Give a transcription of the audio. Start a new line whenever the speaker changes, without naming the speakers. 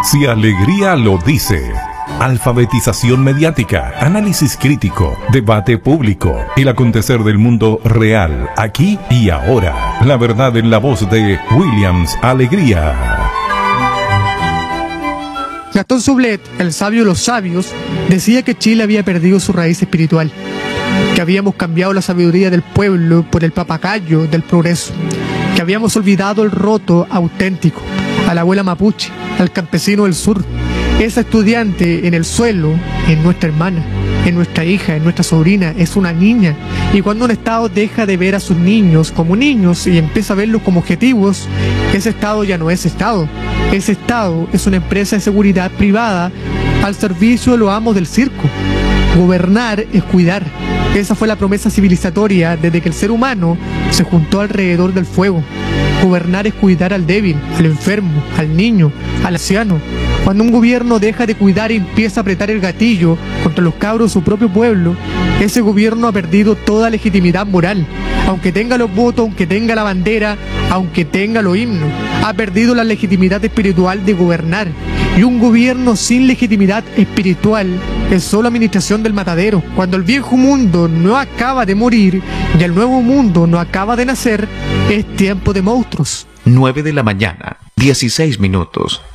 Si Alegría lo dice. Alfabetización mediática, análisis crítico, debate público, el acontecer del mundo real, aquí y ahora. La verdad en la voz de Williams Alegría.
Gastón Sublet, el sabio de los sabios, decía que Chile había perdido su raíz espiritual, que habíamos cambiado la sabiduría del pueblo por el papagayo del progreso, que habíamos olvidado el roto auténtico, a la abuela mapuche, al campesino del sur. Esa estudiante en el suelo es nuestra hermana, es nuestra hija, es nuestra sobrina, es una niña. Y cuando un Estado deja de ver a sus niños como niños y empieza a verlos como objetivos, ese Estado ya no es Estado. Ese Estado es una empresa de seguridad privada al servicio de los amos del circo. Gobernar es cuidar. Esa fue la promesa civilizatoria desde que el ser humano se juntó alrededor del fuego. Gobernar es cuidar al débil, al enfermo, al niño, al anciano. Cuando un gobierno deja de cuidar y empieza a apretar el gatillo contra los cabros de su propio pueblo, ese gobierno ha perdido toda legitimidad moral. Aunque tenga los votos, aunque tenga la bandera, aunque tenga los himnos, ha perdido la legitimidad espiritual de gobernar. Y un gobierno sin legitimidad espiritual es solo administración del matadero. Cuando el viejo mundo no acaba de morir y el nuevo mundo no acaba de nacer, es tiempo de monstruos.
9 de la mañana, 16 minutos.